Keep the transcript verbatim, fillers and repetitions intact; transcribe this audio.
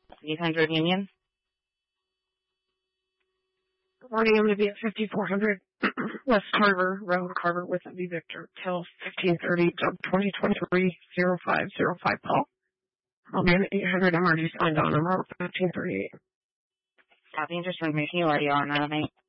eight hundred Union. Good morning. I'm going to be at fifty-four hundred West Carver Road, Carver with V Victor till fifteen thirty, twenty twenty-three oh five oh five Paul. I'll be in eight hundred. I'm already signed on. I'm out fifteen thirty-eight. Copy, just information you already are on that, mate.